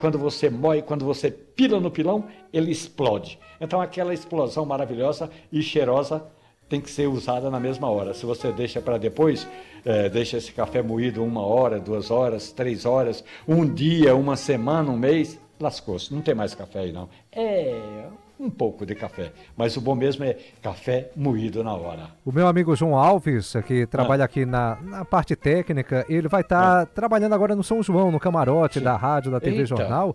quando você moe, quando você pila no pilão, ele explode. Então aquela explosão maravilhosa e cheirosa tem que ser usada na mesma hora. Se você deixa para depois, deixa esse café moído 1 hora, 2 horas, 3 horas, um dia, uma semana, um mês, lascou-se. Não tem mais café aí não. Um pouco de café, mas o bom mesmo é café moído na hora. O meu amigo João Alves, que trabalha aqui na parte técnica, ele vai estar trabalhando agora no São João, no camarote da rádio, da TV Jornal,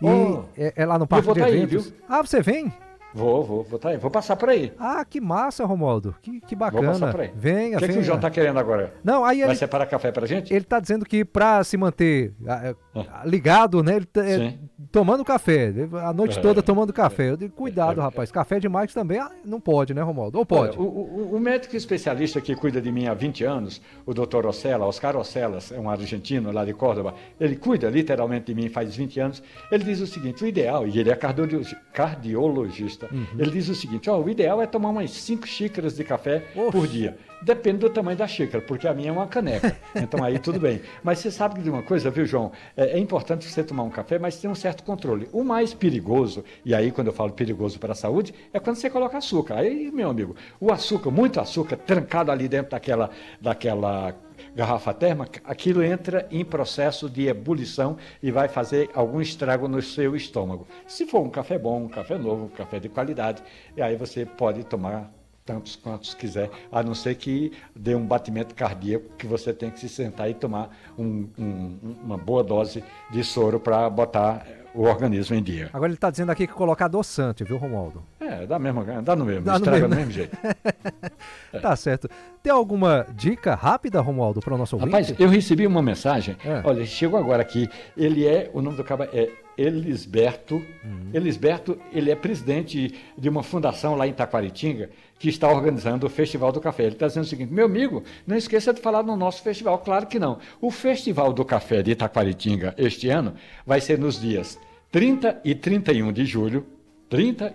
e é lá no Parque de Eventos. Aí, viu? Você vem? Vou passar por aí. Que massa, Romualdo, que bacana. Vou passar por aí. Venha. O que o João está querendo agora? Não, aí vai separar café pra gente? Ele está dizendo que para se manter ligado, né, ele tomando café, a noite toda tomando café. Eu digo, cuidado, rapaz, café demais também não pode, né, Romualdo? Ou pode? O médico especialista que cuida de mim há 20 anos, o Dr. Oscar Ocelas, é um argentino lá de Córdoba, ele cuida literalmente de mim faz 20 anos, ele diz o seguinte, o ideal, e ele é cardiologista, ele diz o seguinte, o ideal é tomar umas 5 xícaras de café por dia. Depende do tamanho da xícara, porque a minha é uma caneca. Então aí tudo bem. Mas você sabe de uma coisa, viu, João? É importante você tomar um café, mas tem um certo controle. O mais perigoso, e aí quando eu falo perigoso para a saúde, é quando você coloca açúcar. Aí, meu amigo, o açúcar, muito açúcar, trancado ali dentro daquela garrafa térmica, aquilo entra em processo de ebulição e vai fazer algum estrago no seu estômago. Se for um café bom, um café novo, um café de qualidade, e aí você pode tomar tantos quantos quiser, a não ser que dê um batimento cardíaco que você tem que se sentar e tomar uma boa dose de soro para botar o organismo em dia. Agora ele está dizendo aqui que colocar adoçante, viu, Romualdo? Dá no mesmo, estraga do mesmo jeito. Tá certo. Tem alguma dica rápida, Romualdo, para o nosso ouvinte? Rapaz, eu recebi uma mensagem, olha, chegou agora aqui, o nome do cara é Elisberto. Elisberto, ele é presidente de uma fundação lá em Taquaritinga, que está organizando o Festival do Café. Ele está dizendo o seguinte, meu amigo, não esqueça de falar no nosso festival. Claro que não. O Festival do Café de Taquaritinga este ano vai ser nos dias 30 e 31 de julho, 1º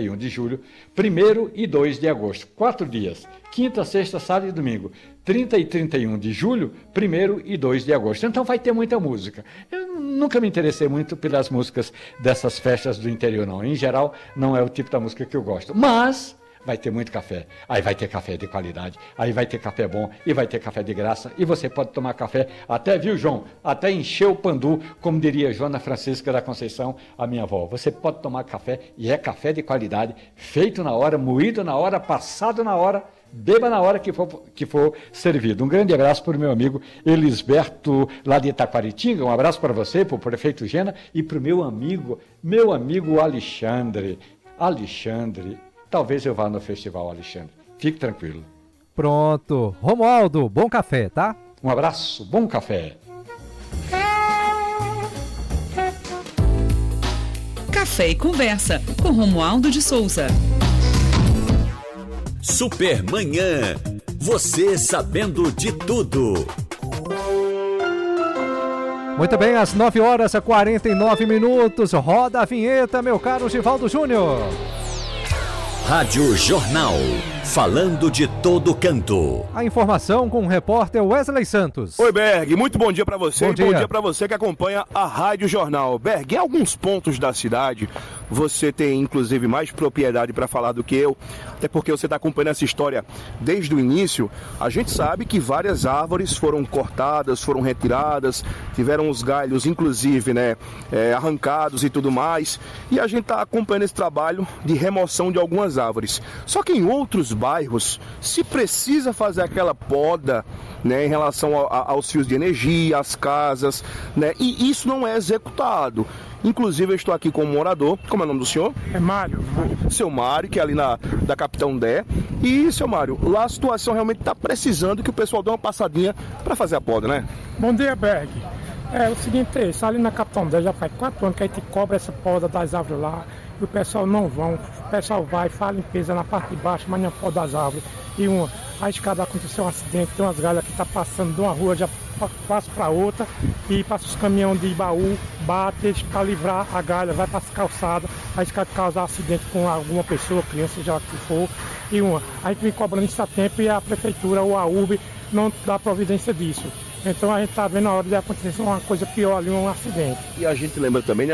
e 2 de agosto, 4 dias, quinta, sexta, sábado e domingo, 30 e 31 de julho, 1º e 2 de agosto. Então vai ter muita música. Eu nunca me interessei muito pelas músicas dessas festas do interior, não. Em geral, não é o tipo da música que eu gosto. Mas vai ter muito café. Aí vai ter café de qualidade, aí vai ter café bom e vai ter café de graça. E você pode tomar café até, viu, João? Até encher o pandu, como diria Joana Francisca da Conceição, a minha avó. Você pode tomar café e é café de qualidade, feito na hora, moído na hora, passado na hora, beba na hora que for servido. Um grande abraço para o meu amigo Elisberto, lá de Taquaritinga. Um abraço para você, para o prefeito Gena e para o meu amigo Alexandre. Talvez eu vá no festival, Alexandre. Fique tranquilo. Pronto. Romualdo, bom café, tá? Um abraço, bom café. Café e Conversa, com Romualdo de Souza. Supermanhã. Você sabendo de tudo. Muito bem, às 9h49. Roda a vinheta, meu caro Givaldo Júnior. Rádio Jornal, falando de todo canto. A informação com o repórter Wesley Santos. Oi, Berg, muito bom dia para você. Bom dia para você que acompanha a Rádio Jornal. Berg, em alguns pontos da cidade, você tem inclusive mais propriedade para falar do que eu, até porque você está acompanhando essa história desde o início. A gente sabe que várias árvores foram cortadas, foram retiradas, tiveram os galhos, inclusive, arrancados e tudo mais. E a gente está acompanhando esse trabalho de remoção de algumas árvores. Só que em outros bairros se precisa fazer aquela poda, em relação aos fios de energia, às casas, e isso não é executado. Inclusive eu estou aqui com um morador. Como é o nome do senhor? É Mário. Seu Mário, que é ali da Capitão Dé. E, seu Mário, lá a situação realmente está precisando que o pessoal dê uma passadinha para fazer a poda, né? Bom dia, Berg. O seguinte é isso, ali na Capitão Dé já faz 4 anos que a gente cobra essa poda das árvores lá. E o pessoal não vão, o pessoal vai, faz a limpeza na parte de baixo, mas não poda das árvores. E a escada aconteceu um acidente, tem umas galhas que tá passando de uma rua, já passa para outra, e passa os caminhões de baú, bate para livrar a galha, vai para as calçadas, a escada causar acidente com alguma pessoa, criança, já que for. E a gente vem cobrando isso há tempo e a prefeitura ou a URB não dá providência disso. Então a gente está vendo a hora de acontecer uma coisa pior ali, um acidente. E a gente lembra também,